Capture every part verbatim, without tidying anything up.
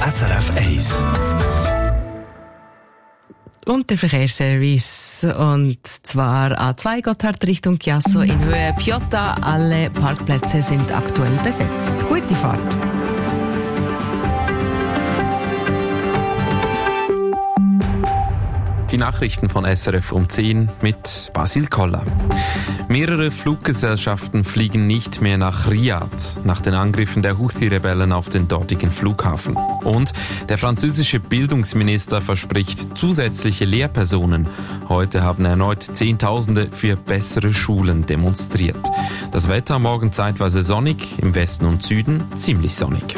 S R F eins. Und der Verkehrsservice, und zwar A zwei Gotthard Richtung Chiasso in Höhe Piotta. Alle Parkplätze sind aktuell besetzt. Gute Fahrt. Die Nachrichten von S R F um zehn mit Basil Koller. Mehrere Fluggesellschaften fliegen nicht mehr nach Riyadh nach den Angriffen der Houthi-Rebellen auf den dortigen Flughafen. Und der französische Bildungsminister verspricht zusätzliche Lehrpersonen. Heute haben erneut Zehntausende für bessere Schulen demonstriert. Das Wetter morgen zeitweise sonnig, im Westen und Süden ziemlich sonnig.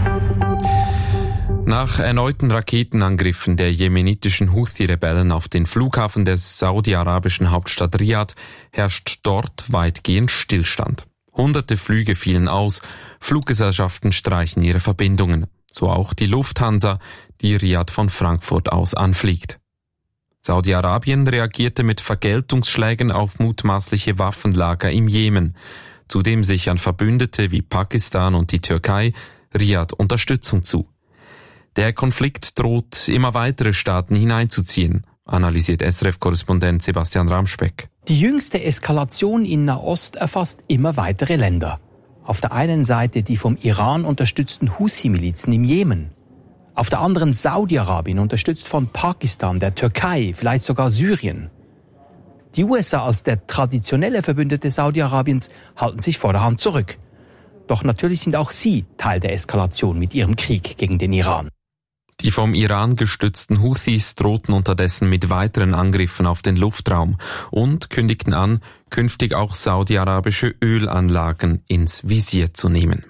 Nach erneuten Raketenangriffen der jemenitischen Houthi-Rebellen auf den Flughafen der saudi-arabischen Hauptstadt Riyadh herrscht dort weitgehend Stillstand. Hunderte Flüge fielen aus, Fluggesellschaften streichen ihre Verbindungen. So auch die Lufthansa, die Riyadh von Frankfurt aus anfliegt. Saudi-Arabien reagierte mit Vergeltungsschlägen auf mutmaßliche Waffenlager im Jemen. Zudem sichern Verbündete wie Pakistan und die Türkei Riyadh Unterstützung zu. Der Konflikt droht, immer weitere Staaten hineinzuziehen, analysiert S R F-Korrespondent Sebastian Ramspeck. Die jüngste Eskalation in Nahost erfasst immer weitere Länder. Auf der einen Seite die vom Iran unterstützten Houthi-Milizen im Jemen. Auf der anderen Saudi-Arabien, unterstützt von Pakistan, der Türkei, vielleicht sogar Syrien. Die U S A als der traditionelle Verbündete Saudi-Arabiens halten sich vorderhand zurück. Doch natürlich sind auch sie Teil der Eskalation mit ihrem Krieg gegen den Iran. Die vom Iran gestützten Houthis drohten unterdessen mit weiteren Angriffen auf den Luftraum und kündigten an, künftig auch saudi-arabische Ölanlagen ins Visier zu nehmen.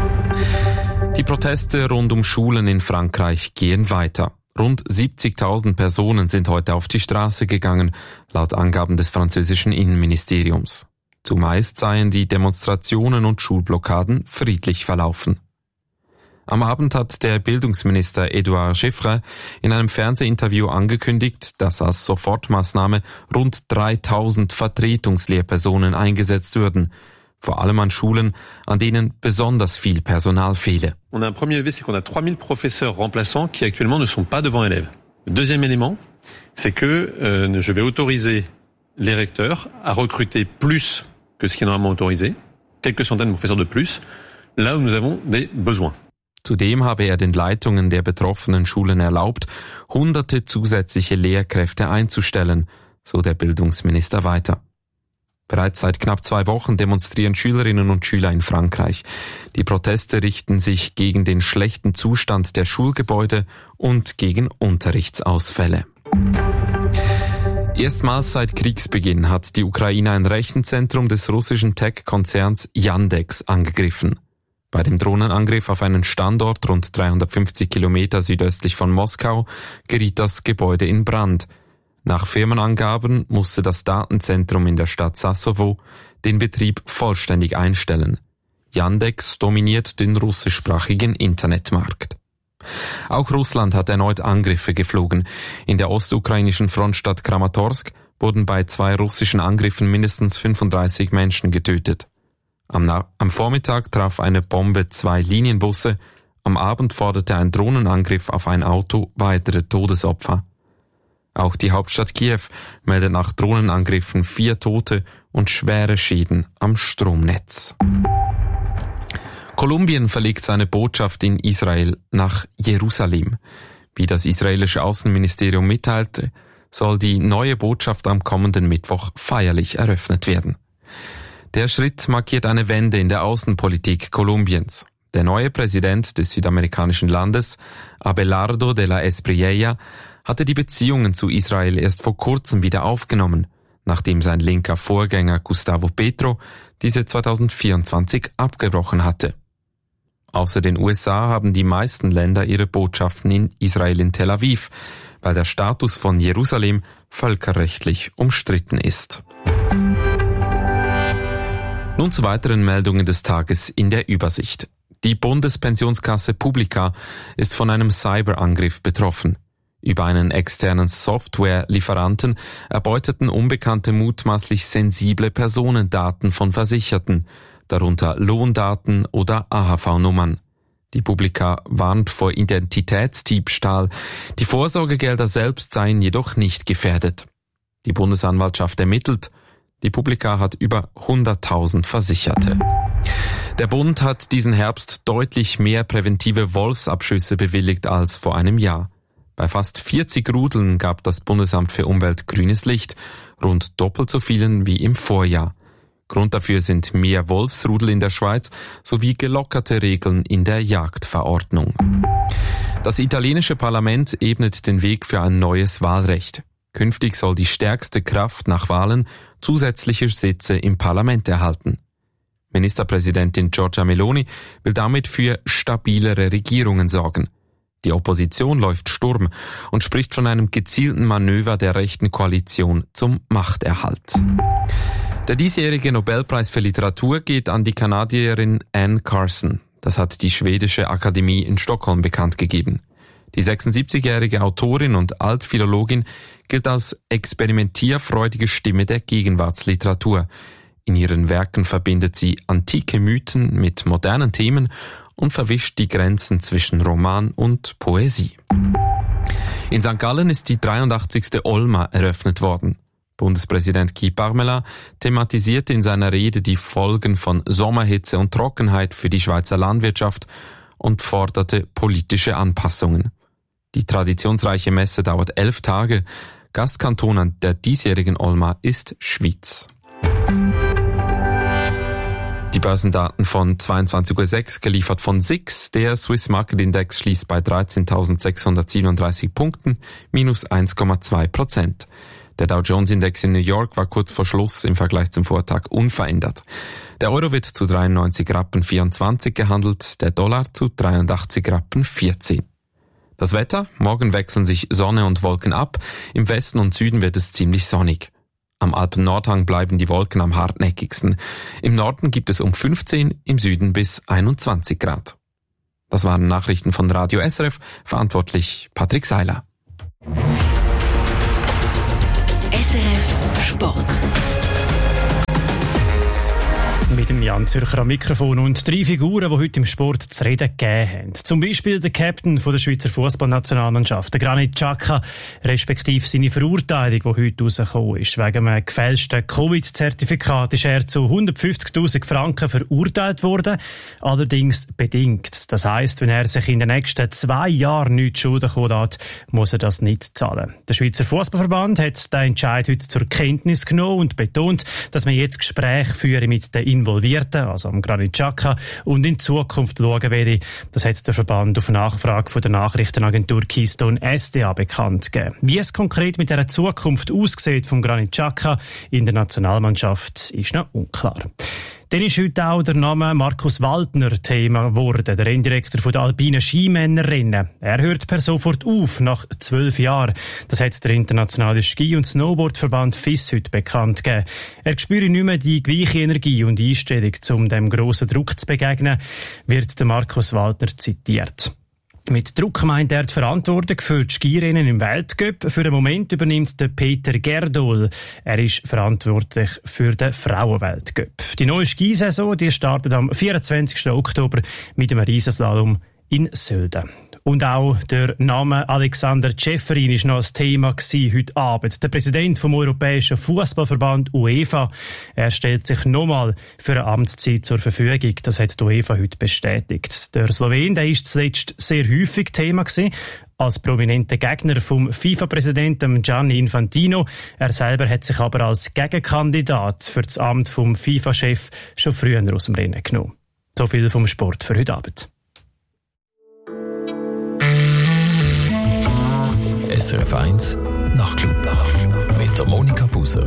Die Proteste rund um Schulen in Frankreich gehen weiter. Rund siebzigtausend Personen sind heute auf die Straße gegangen, laut Angaben des französischen Innenministeriums. Zumeist seien die Demonstrationen und Schulblockaden friedlich verlaufen. Am Abend hat der Bildungsminister Edouard Giffre in einem Fernsehinterview angekündigt, dass als Sofortmaßnahme rund dreitausend Vertretungslehrpersonen eingesetzt würden, vor allem an Schulen, an denen besonders viel Personal fehle. On a un premier levé, c'est qu'on a trois mille professeurs remplaçants qui actuellement ne sont pas devant élèves. Le deuxième élément, c'est que euh, je vais autoriser les recteurs à recruter plus que ce qui est normalement autorisé, quelques centaines de professeurs de plus, là où nous avons des besoins. Zudem habe er den Leitungen der betroffenen Schulen erlaubt, hunderte zusätzliche Lehrkräfte einzustellen, so der Bildungsminister weiter. Bereits seit knapp zwei Wochen demonstrieren Schülerinnen und Schüler in Frankreich. Die Proteste richten sich gegen den schlechten Zustand der Schulgebäude und gegen Unterrichtsausfälle. Erstmals seit Kriegsbeginn hat die Ukraine ein Rechenzentrum des russischen Tech-Konzerns Yandex angegriffen. Bei dem Drohnenangriff auf einen Standort rund dreihundertfünfzig Kilometer südöstlich von Moskau geriet das Gebäude in Brand. Nach Firmenangaben musste das Datenzentrum in der Stadt Sassovo den Betrieb vollständig einstellen. Yandex dominiert den russischsprachigen Internetmarkt. Auch Russland hat erneut Angriffe geflogen. In der ostukrainischen Frontstadt Kramatorsk wurden bei zwei russischen Angriffen mindestens fünfunddreißig Menschen getötet. Am, Na- am Vormittag traf eine Bombe zwei Linienbusse. Am Abend forderte ein Drohnenangriff auf ein Auto weitere Todesopfer. Auch die Hauptstadt Kiew meldet nach Drohnenangriffen vier Tote und schwere Schäden am Stromnetz. Kolumbien verlegt seine Botschaft in Israel nach Jerusalem. Wie das israelische Außenministerium mitteilte, soll die neue Botschaft am kommenden Mittwoch feierlich eröffnet werden. Der Schritt markiert eine Wende in der Außenpolitik Kolumbiens. Der neue Präsident des südamerikanischen Landes, Abelardo de la Espriella, hatte die Beziehungen zu Israel erst vor kurzem wieder aufgenommen, nachdem sein linker Vorgänger Gustavo Petro diese zweitausendvierundzwanzig abgebrochen hatte. Außer den U S A haben die meisten Länder ihre Botschaften in Israel in Tel Aviv, weil der Status von Jerusalem völkerrechtlich umstritten ist. Nun zu weiteren Meldungen des Tages in der Übersicht. Die Bundespensionskasse Publica ist von einem Cyberangriff betroffen. Über einen externen Softwarelieferanten erbeuteten Unbekannte mutmaßlich sensible Personendaten von Versicherten, darunter Lohndaten oder A H V-Nummern. Die Publika warnt vor Identitätsdiebstahl. Die Vorsorgegelder selbst seien jedoch nicht gefährdet. Die Bundesanwaltschaft ermittelt. Die Publika hat über hunderttausend Versicherte. Der Bund hat diesen Herbst deutlich mehr präventive Wolfsabschüsse bewilligt als vor einem Jahr. Bei fast vierzig Rudeln gab das Bundesamt für Umwelt grünes Licht, rund doppelt so vielen wie im Vorjahr. Grund dafür sind mehr Wolfsrudel in der Schweiz sowie gelockerte Regeln in der Jagdverordnung. Das italienische Parlament ebnet den Weg für ein neues Wahlrecht. Künftig soll die stärkste Kraft nach Wahlen zusätzliche Sitze im Parlament erhalten. Ministerpräsidentin Giorgia Meloni will damit für stabilere Regierungen sorgen. Die Opposition läuft Sturm und spricht von einem gezielten Manöver der rechten Koalition zum Machterhalt. Der diesjährige Nobelpreis für Literatur geht an die Kanadierin Anne Carson. Das hat die schwedische Akademie in Stockholm bekannt gegeben. Die sechsundsiebzigjährige Autorin und Altphilologin gilt als experimentierfreudige Stimme der Gegenwartsliteratur. In ihren Werken verbindet sie antike Mythen mit modernen Themen und verwischt die Grenzen zwischen Roman und Poesie. In Sankt Gallen ist die dreiundachtzigste Olma eröffnet worden. Bundespräsident Guy Parmelin thematisierte in seiner Rede die Folgen von Sommerhitze und Trockenheit für die Schweizer Landwirtschaft und forderte politische Anpassungen. Die traditionsreiche Messe dauert elf Tage. Gastkanton an der diesjährigen Olma ist Schwyz. Die Börsendaten von zweiundzwanzig Uhr sechs, geliefert von S I X. Der Swiss Market Index schließt bei dreizehntausendsechshundertsiebenunddreißig Punkten, minus eins Komma zwei Prozent. Der Dow Jones Index in New York war kurz vor Schluss im Vergleich zum Vortag unverändert. Der Euro wird zu dreiundneunzig Rappen vierundzwanzig gehandelt, der Dollar zu dreiundachtzig Rappen vierzehn. Das Wetter? Morgen wechseln sich Sonne und Wolken ab. Im Westen und Süden wird es ziemlich sonnig. Am Alpen-Nordhang bleiben die Wolken am hartnäckigsten. Im Norden gibt es um fünfzehn, im Süden bis einundzwanzig Grad. Das waren Nachrichten von Radio S R F, verantwortlich Patrick Seiler. S R F Sport. Mit dem Jan Zürcher am Mikrofon und drei Figuren, die heute im Sport zu reden gegeben haben. Zum Beispiel der Captain von der Schweizer Fußballnationalmannschaft, der Granit Xhaka, respektive seine Verurteilung, die heute rausgekommen ist. Wegen einem gefälschten Covid-Zertifikat ist er zu hundertfünfzigtausend Franken verurteilt worden, allerdings bedingt. Das heisst, wenn er sich in den nächsten zwei Jahren nichts Schulden kommen lässt, muss er das nicht zahlen. Der Schweizer Fußballverband hat den Entscheid heute zur Kenntnis genommen und betont, dass man jetzt Gespräche führen mit den Involvierten, also am Granit Xhaka, und in Zukunft schauen werde. Das hat der Verband auf Nachfrage von der Nachrichtenagentur Keystone S D A bekannt gegeben. Wie es konkret mit dieser Zukunft aussieht vom Granit Xhaka in der Nationalmannschaft, ist noch unklar. Dann ist heute auch der Name Markus Waldner Thema geworden, der Renndirektor der alpinen Skimännerrennen. Er hört per sofort auf, nach zwölf Jahren. Das hat der internationale Ski- und Snowboardverband F I S heute bekannt gegeben. Er spüre nicht mehr die gleiche Energie und Einstellung, um dem grossen Druck zu begegnen, wird der Markus Waldner zitiert. Mit Druck meint er die Verantwortung für die Skirennen im Weltcup. Für den Moment übernimmt der Peter Gerdol. Er ist verantwortlich für den Frauenweltcup. Die neue Skisaison, die startet am vierundzwanzigsten Oktober mit dem Riesenslalom in Sölden. Und auch der Name Alexander Ceferin ist noch ein Thema gewesen heute Abend. Der Präsident vom Europäischen Fußballverband UEFA, er stellt sich nochmal für eine Amtszeit zur Verfügung. Das hat die UEFA heute bestätigt. Der Slowen, der ist zuletzt sehr häufig Thema gewesen. Als prominenter Gegner vom FIFA-Präsidenten Gianni Infantino. Er selber hat sich aber als Gegenkandidat für das Amt vom FIFA-Chef schon früher aus dem Rennen genommen. So viel vom Sport für heute Abend. S R F eins Nachtclub mit der Monika Buser.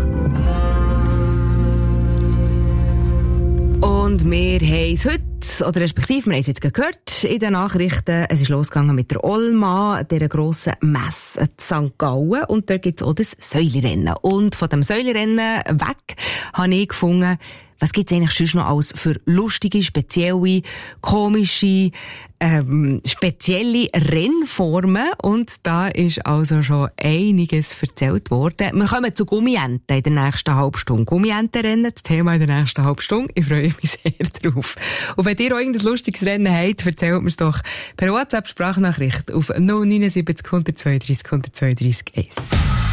Und wir haben es heute, oder respektive, wir haben es jetzt gehört in den Nachrichten, es ist losgegangen mit der Olma, dieser grossen Messe in Sankt Gallen, und dort gibt es auch das Säulirennen. Und von dem Säulirennen weg habe ich gefunden, Was gibt's eigentlich sonst noch alles für lustige, spezielle, komische, ähm, spezielle Rennformen? Und da ist also schon einiges erzählt worden. Wir kommen zu Gummienten in der nächsten Halbstunde. Gummientenrennen, das Thema in der nächsten Halbstunde. Ich freue mich sehr drauf. Und wenn ihr auch irgendein lustiges Rennen habt, erzählt mir es doch per WhatsApp-Sprachnachricht auf null neun sieben null eins zwei drei eins zwei drei eins.